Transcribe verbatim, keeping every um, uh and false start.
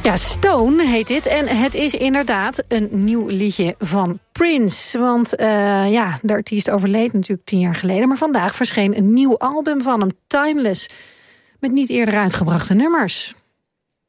Ja, Stone heet dit. En het is inderdaad een nieuw liedje van Prince. Want uh, ja, de artiest overleed natuurlijk tien jaar geleden. Maar vandaag verscheen een nieuw album van hem, Timeless. Met niet eerder uitgebrachte nummers.